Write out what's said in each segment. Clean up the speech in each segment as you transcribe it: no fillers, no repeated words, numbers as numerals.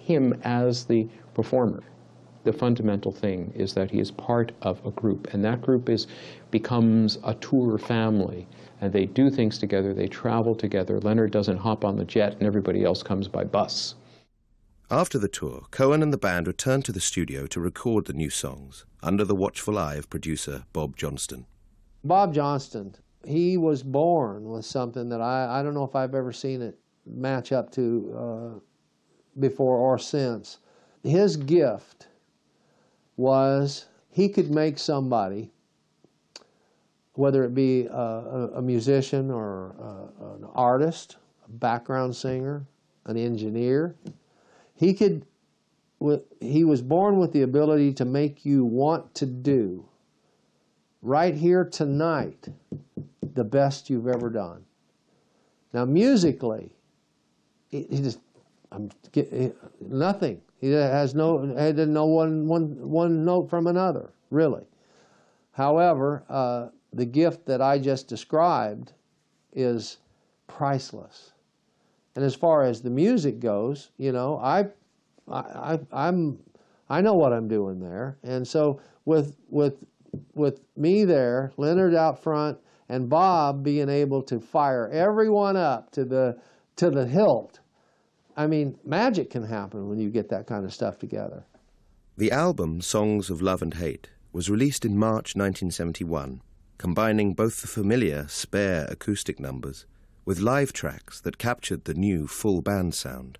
him as the performer. The fundamental thing is that he is part of a group, and that group becomes a tour family, and they do things together, they travel together. Leonard doesn't hop on the jet and everybody else comes by bus. After the tour, Cohen and the band returned to the studio to record the new songs, under the watchful eye of producer Bob Johnston. Bob Johnston, he was born with something that I don't know if I've ever seen it match up to before or since. His gift was he could make somebody, whether it be a musician or an artist, a background singer, an engineer, he was born with the ability to make you want to do, right here tonight, the best you've ever done. Now musically, he just nothing. He didn't know one note from another, really. However, the gift that I just described is priceless. And as far as the music goes, you know, I know what I'm doing there. And so with me there, Leonard out front, and Bob being able to fire everyone up to the hilt, I mean, magic can happen when you get that kind of stuff together. The album Songs of Love and Hate was released in March 1971, combining both the familiar spare acoustic numbers with live tracks that captured the new full band sound.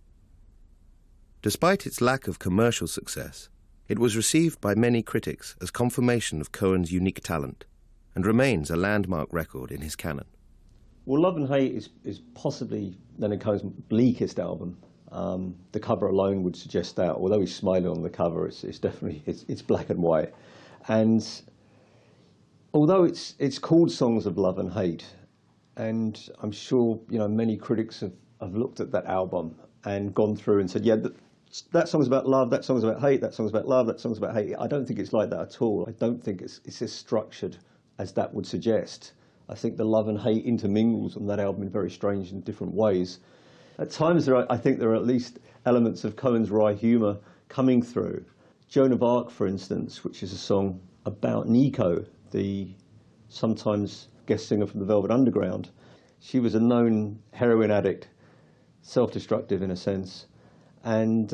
Despite its lack of commercial success, it was received by many critics as confirmation of Cohen's unique talent and remains a landmark record in his canon. Well, Love and Hate is possibly Leonard Cohen's bleakest album. The cover alone would suggest that. Although he's smiling on the cover, it's definitely it's black and white. And although it's called Songs of Love and Hate, and I'm sure many critics have looked at that album and gone through and said, yeah, that song's about love, that song's about hate, that song's about love, that song's about hate. I don't think it's like that at all. I don't think it's as structured as that would suggest. I think the love and hate intermingles on that album in very strange and different ways. At times, I think there are at least elements of Cohen's wry humour coming through. Joan of Arc, for instance, which is a song about Nico, the sometimes guest singer from the Velvet Underground. She was a known heroin addict, self-destructive in a sense, and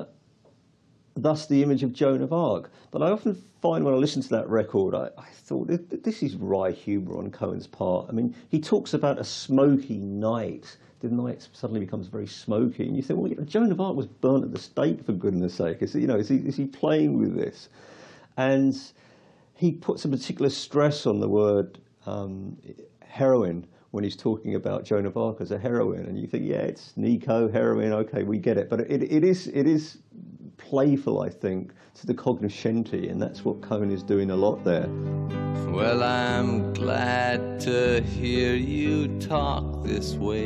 thus the image of Joan of Arc. But I often find when I listen to that record, I thought, this is wry humour on Cohen's part. I mean, he talks about a smoky night. The night suddenly becomes very smoky, and you think, well, Joan of Arc was burnt at the stake, for goodness sake. Is he playing with this? And he puts a particular stress on the word heroin when he's talking about Joan of Arc as a heroine, and you think, yeah, it's Nico, heroin, okay, we get it. But it is playful, I think, to the cognoscenti, and that's what Cohen is doing a lot there. Well, I'm glad to hear you talk this way.